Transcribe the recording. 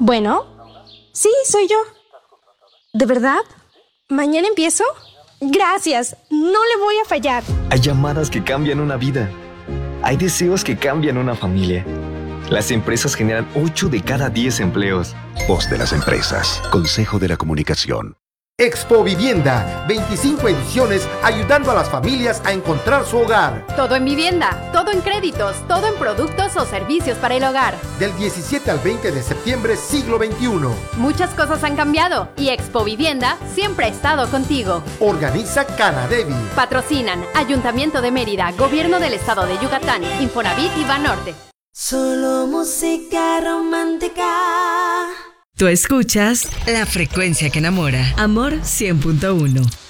Bueno, sí, soy yo. ¿De verdad? ¿Mañana empiezo? Gracias, no le voy a fallar. Hay llamadas que cambian una vida. Hay deseos que cambian una familia. Las empresas generan 8 de cada 10 empleos. Voz de las empresas. Consejo de la Comunicación. Expo Vivienda, 25 ediciones ayudando a las familias a encontrar su hogar. Todo en vivienda, todo en créditos, todo en productos o servicios para el hogar. Del 17 al 20 de septiembre, siglo XXI. Muchas cosas han cambiado y Expo Vivienda siempre ha estado contigo. Organiza Canadevi. Patrocinan Ayuntamiento de Mérida, Gobierno del Estado de Yucatán, Infonavit y Banorte. Solo música romántica. Tú escuchas La Frecuencia que Enamora. Amor 100.1.